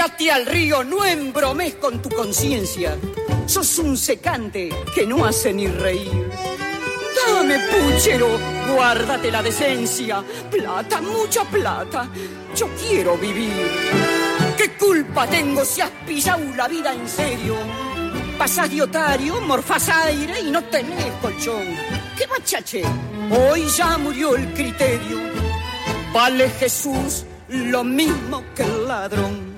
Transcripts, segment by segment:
Tírate al río, no embromes con tu conciencia. Sos un secante que no hace ni reír. Dame, puchero, guárdate la decencia. Plata, mucha plata, yo quiero vivir. ¿Qué culpa tengo si has pillado la vida en serio? Pasás de otario, morfás aire y no tenés colchón. ¡Qué machache! Hoy ya murió el criterio. Vale Jesús lo mismo que el ladrón.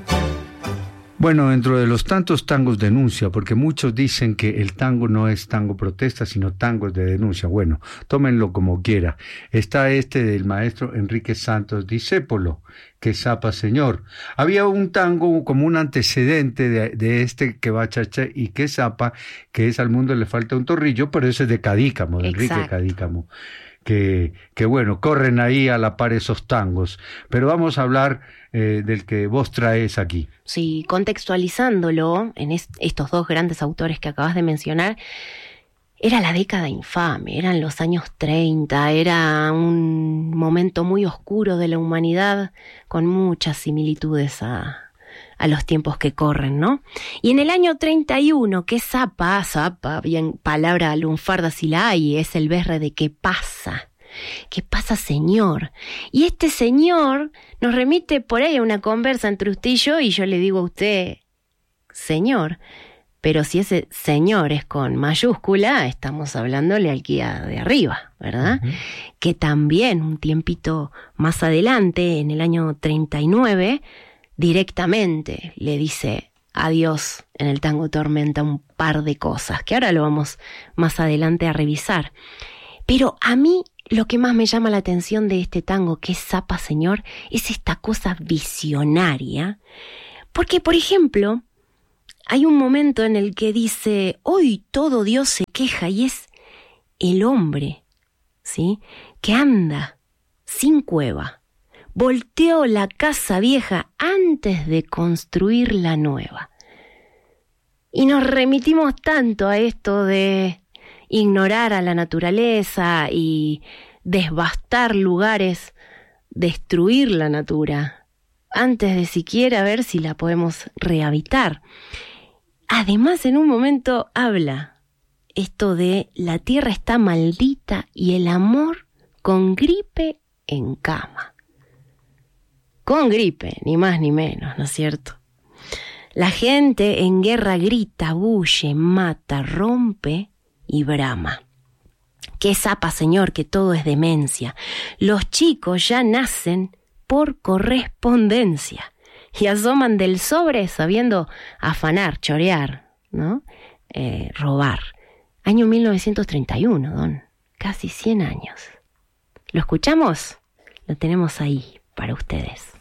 Bueno, dentro de los tantos tangos denuncia, porque muchos dicen que el tango no es tango protesta, sino tangos de denuncia. Bueno, tómenlo como quiera. Está este del maestro Enrique Santos Discépolo, que zapa señor. Había un tango como un antecedente de este que va chacha y que zapa, que es Al mundo le falta un torrillo, pero ese es de Cadícamo, de Enrique Cadícamo. Que bueno, corren ahí a la par esos tangos. Pero vamos a hablar del que vos traes aquí. Sí, contextualizándolo en estos dos grandes autores que acabas de mencionar, era la década infame, eran los años 30, era un momento muy oscuro de la humanidad, con muchas similitudes a los tiempos que corren, ¿no? Y en el año 31, que zapa, bien palabra lunfarda si la hay, es el berre de ¿qué pasa? ¿Qué pasa, señor? Y este señor nos remite por ahí a una conversa entre usted y yo le digo a usted, señor, pero si ese señor es con mayúscula, estamos hablándole al guía de arriba, ¿verdad? Uh-huh. Que también un tiempito más adelante, en el año 39, directamente le dice adiós en el tango Tormenta un par de cosas, que ahora lo vamos más adelante a revisar. Pero a mí lo que más me llama la atención de este tango, que es Zapa Señor, es esta cosa visionaria. Porque, por ejemplo, hay un momento en el que dice, hoy todo Dios se queja, y es el hombre, ¿sí?, que anda sin cueva. Volteó la casa vieja antes de construir la nueva. Y nos remitimos tanto a esto de ignorar a la naturaleza y desbastar lugares, destruir la natura, antes de siquiera ver si la podemos rehabitar. Además, en un momento habla esto de la tierra está maldita y el amor con gripe en cama. Con gripe, ni más ni menos, ¿no es cierto? La gente en guerra grita, bulle, mata, rompe y brama. ¡Qué zapa, señor, que todo es demencia! Los chicos ya nacen por correspondencia y asoman del sobre sabiendo afanar, chorear, ¿no? Robar. Año 1931, don. Casi 100 años. ¿Lo escuchamos? Lo tenemos ahí para ustedes.